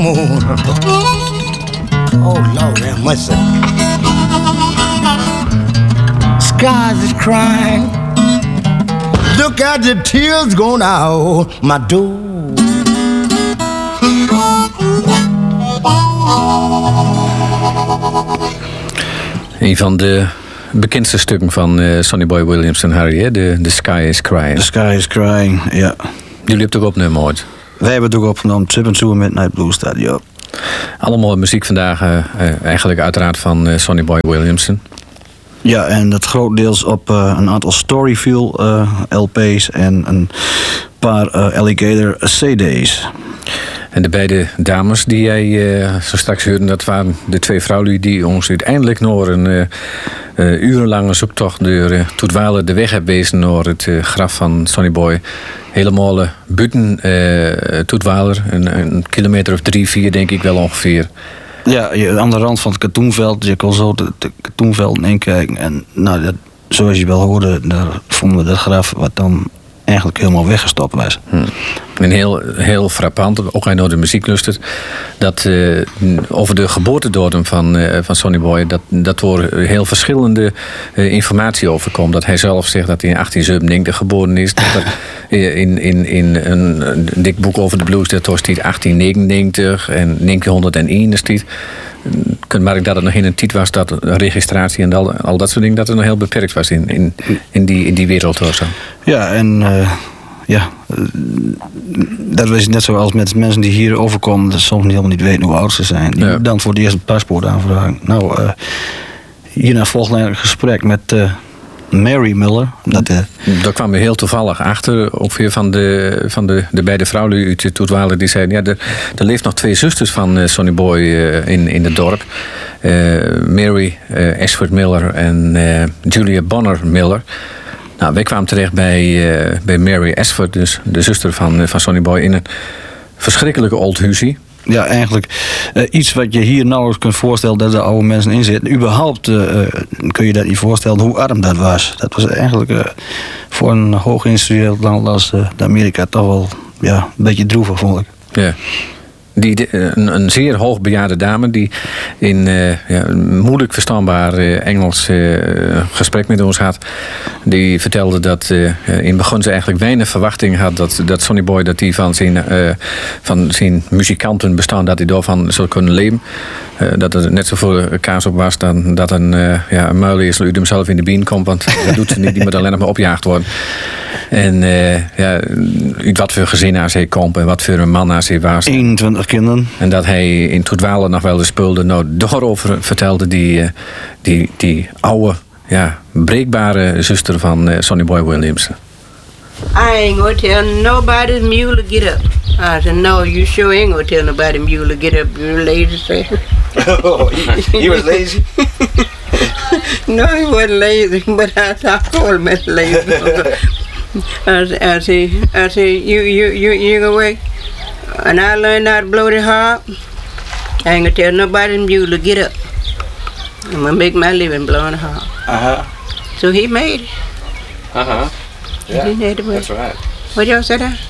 moon. Oh, Lord have mercy. Skies is crying. Look at the tears going out my door. Een van de bekendste stukken van Sonny Boy Williams en Harry, hè? The Sky is Crying. The Sky is Crying, ja. Jullie hebben het ook opgenomen ooit? Wij hebben het ook opgenomen, Trip to a Midnight Blues staat, ja. Allemaal muziek vandaag, eigenlijk uiteraard van Sonny Boy Williamson. Ja, en dat grotendeels op een aantal Storyfield LP's en een paar Alligator CD's. En de beide dames die jij zo straks hoorde, dat waren de twee vrouwen die ons uiteindelijk naar een urenlange zoektocht door Toetwalen de weg hebben wezen naar het graf van Sonny Boy. Helemaal buiten Toetwaler, een kilometer of 3-4 denk ik wel ongeveer. Ja, aan de rand van het katoenveld. Je kon zo de katoenvelden inkijken. En nou, zoals je wel hoorde, daar vonden we dat graf wat dan eigenlijk helemaal weggestopt was. En heel frappant, ook als je naar de muziek luistert, dat over de geboortedatum van Sonny Boy, dat er heel verschillende informatie over komt. Dat hij zelf zegt dat hij in 1897 geboren is. Dat er in een dik boek over de blues, dat er staat 1899 en 1901 staat. Maar ik dat het nog in een tijd was dat registratie en al dat soort dingen, dat het nog heel beperkt was in die wereld of zo. Ja, en dat is net zoals met mensen die hier overkomen, dat soms helemaal niet weten hoe oud ze zijn. Die dan voor het eerst een paspoort aanvragen. Nou, hierna volgt een gesprek met Mary Miller. Daar kwam we heel toevallig achter, ook weer van de beide vrouwen uit Toetwalen, die zeiden, ja, er leeft nog twee zusters van Sonny Boy in het dorp. Mary Ashford Miller en Julia Bonner Miller. Nou, wij kwamen terecht bij Mary Ashford, dus de zuster van Sonny Boy, in een verschrikkelijke old huisie. Ja, eigenlijk iets wat je hier nauwelijks kunt voorstellen dat er oude mensen in zitten. Überhaupt kun je dat niet voorstellen hoe arm dat was. Dat was eigenlijk voor een hoogindustrieel land als Amerika toch wel een beetje droevig, vond ik. Ja. Een zeer hoogbejaarde dame die in moeilijk verstaanbaar Engels gesprek met ons had. Die vertelde dat in het begin ze eigenlijk weinig verwachting had dat Sonny Boy dat hij van zijn muzikanten bestaan, dat hij daarvan zou kunnen leven. Dat er net zoveel kaas op was dan dat een muilezel uit hem zelf in de bien komt, want dat doet ze niet, die moet alleen nog maar opgejaagd worden. En uit wat voor gezin hij komt en wat voor een man hij was. 21 kinderen. En dat hij in Toetwalen nog wel eens speelde. Nou, daarover vertelde die oude, breekbare zuster van Sonny Boy Williams. I ain't gonna tell nobody's mule to get up. I said, no, you sure ain't gonna tell nobody's mule to get up. You're lazy, say. Oh, he was lazy? No, he wasn't lazy, but I called him lazy. I say, you gonna work? And I learned how to blow the harp. I ain't gonna tell nobody's mule to get up. I'm gonna make my living blowing the harp. Uh-huh. So he made it. Uh-huh. Yeah, that's right. What y'all said that?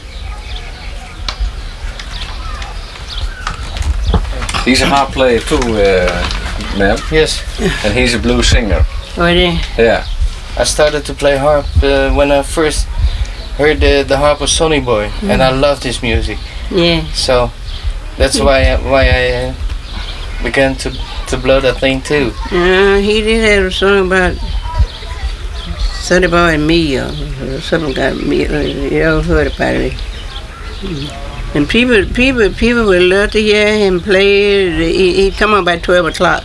He's a harp player too, ma'am. Yes. And he's a blues singer. Oh, yeah. Yeah. I started to play harp when I first heard the harp of Sonny Boy, and I loved his music. Yeah. So that's why I began to blow that thing too. He did have a song about Sonny Boy and me, or something got me. You ever heard about it? And people would love to hear him play. He'd come on by 12 o'clock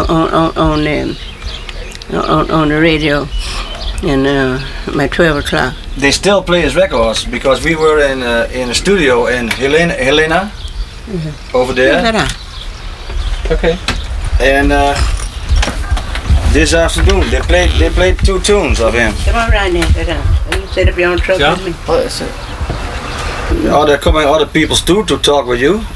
on the radio, and by 12 o'clock. They still play his records because we were in a studio in Helena over there. Okay. And this afternoon they played 2 tunes of him. Come on right now, sit down. You sit up your own truck with me. What is it? Are there coming other people's too to talk with you?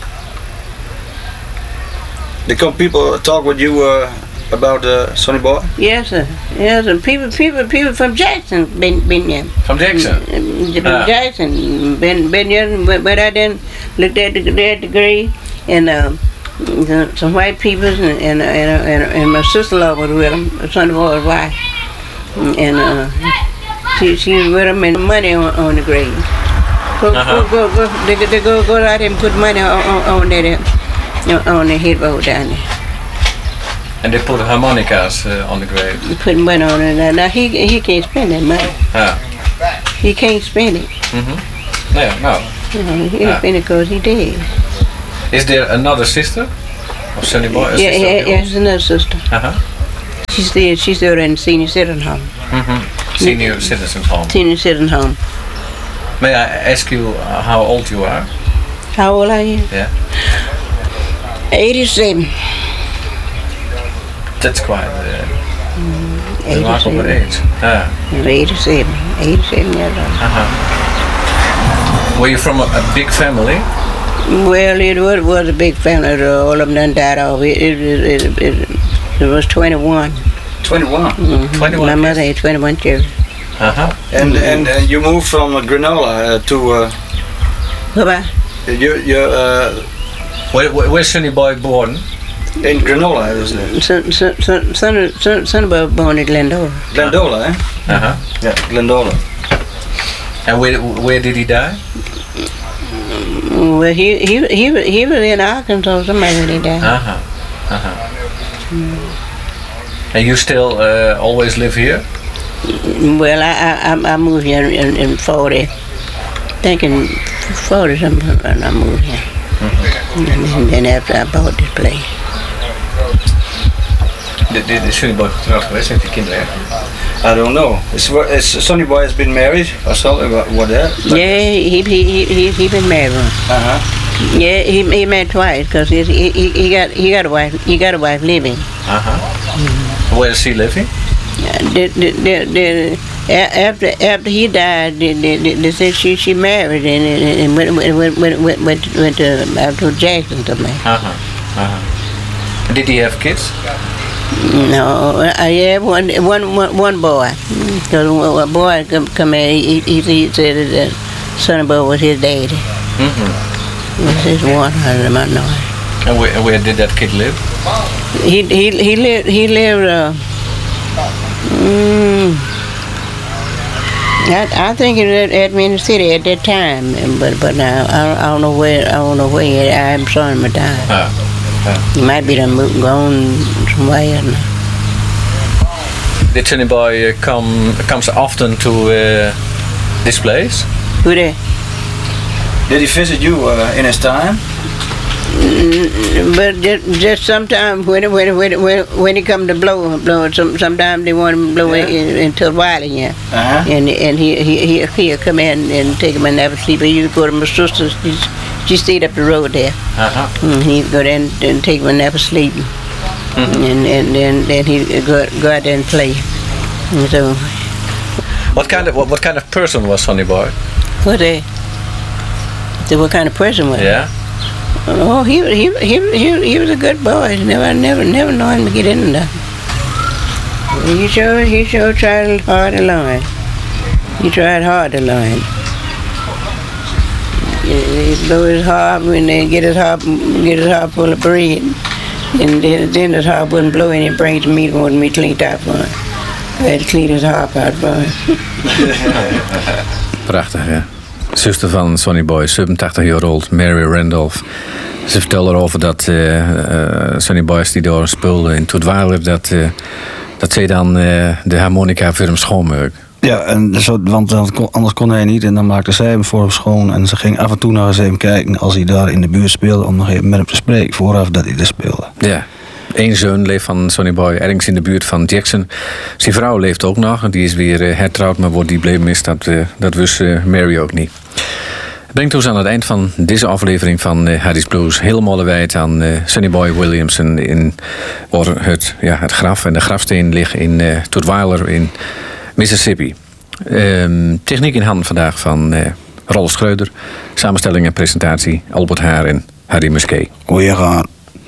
They come people talk with you about Sonny Boy? Yes, sir. Yes, and people from Jackson been here. From Jackson? From Jackson been here. Went out there and looked at the grave. and some white people, and my sister-in-law was with him, Sonny Boy's wife, and she was with him, and money on the grave. Go out and put money on the headboard down there. And they put harmonicas on the grave. Put money on it. Now he can't spend that money. He can't spend it. No. He can't spend it because he dead. Is there another sister of Sonny Boy? Yeah, there's another sister. She's there in senior citizen home. Senior citizens home. Senior citizen home. May I ask you how old you are? How old are you? Yeah. 87. That's quite remarkable age. 87 years old. Were you from a big family? Well, it was a big family. All of them done died off. It was 21. 21? 21 My mother had 21 children. And you moved from Granola to... Bye-bye. Where's Sonny Boy born? In Granola, was it? Son was born in Glendola. Glendola, eh? Yeah, Glendola. And where did he die? Well, he was in Arkansas. Somebody when he died. And you still always live here? Well, I moved here in 40. I think in 40 something I moved here. And then after I bought this place. Is Sonny Boy getrouwd geweest? Heeft hij kinderen? I don't know. Is Sonny Boy has been married or something? What that? Yeah, he been married once. Yeah, he married twice because he got a wife. He got a wife living. Where is he living? After he died, they said she married and went to Jackson to me. Did he have kids? No, I had one boy. Because a boy come in, he said that Sonny Boy was his daddy. Was his one out of them, I know. And where did that kid live? He lived. I think it was at Minnesota City at that time, but now I don't know where. I haven't saw him at time. He might be done gone somewhere. Did Sonny Boy comes often to this place? Who there? Did he visit you in his time? But just sometimes when he come to blow, sometimes they want him to blow into a while, yeah. And he'll come in and take him and have a sleep. He used to go to my sister's. She stayed up the road there. He'd go there and take him and have a sleep. And then he'd go out there and play. And so. What kind of person was Sonny Boy? What kind of person was? Yeah. Oh, he was a good boy. Never know him to get into nothing. He sure tried hard to learn. He tried hard to learn. He'd blow his harp and then get his harp full of bread. And then his harp wouldn't blow and he'd bring it to me and wanted me to clean it out for him. I had to clean his harp out for him. Prachtig, ja. Zuster van Sonny Boy, 87 jaar oud, Mary Randolph. Ze vertelde erover dat Sonny Boy die door speelde in Toet Weiler, dat zij dan de harmonica voor hem schoonmaakte. Ja, en want anders kon hij niet en dan maakte zij hem voor hem schoon. En ze ging af en toe naar hem kijken als hij daar in de buurt speelde om nog even met hem te spreken vooraf dat hij er speelde. Ja. Eén zoon leeft van Sonny Boy ergens in de buurt van Jackson. Zijn vrouw leeft ook nog. Die is weer hertrouwd, maar wordt die bleef is, dat wist Mary ook niet. Het brengt ons aan het eind van deze aflevering van Harry's Blues. Helemaal wijd aan Sonny Boy Williamson in het graf. En de grafsteen ligt in Tutwiler in Mississippi. Techniek in handen vandaag van Rolf Schreuder. Samenstelling en presentatie Albert Haar en Harry Musquet. Goeie gaan.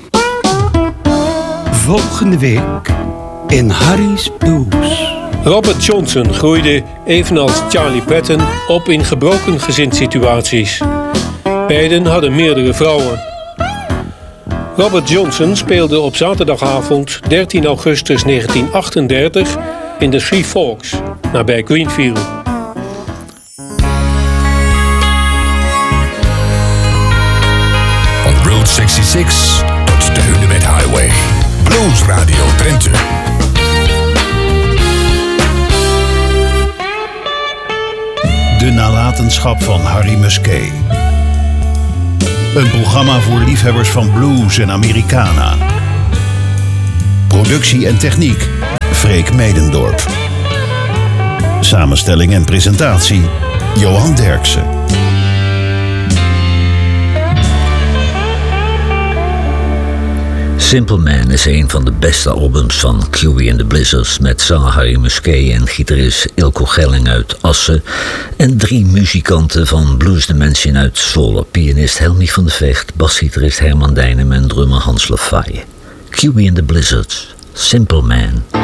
Volgende week in Harry's Blues. Robert Johnson groeide, evenals Charlie Patton, op in gebroken gezinssituaties. Beiden hadden meerdere vrouwen. Robert Johnson speelde op zaterdagavond 13 augustus 1938 in de Three Forks, nabij Greenfield. Van Route 66 tot de Hunebed Highway. Blues Radio Drenthe. De nalatenschap van Harry Musquet. Een programma voor liefhebbers van blues en Americana. Productie en techniek, Freek Medendorp. Samenstelling en presentatie, Johan Derksen. Simple Man is een van de beste albums van Cuey and the Blizzards met zanger Harry Musquet en gitarist Ilko Gelling uit Assen en 3 muzikanten van Blues Dimension uit Zwolle, pianist Helmi van de Vecht, basgitarist Herman Dijnem en drummer Hans Lafaye. Cuey and the Blizzards, Simple Man.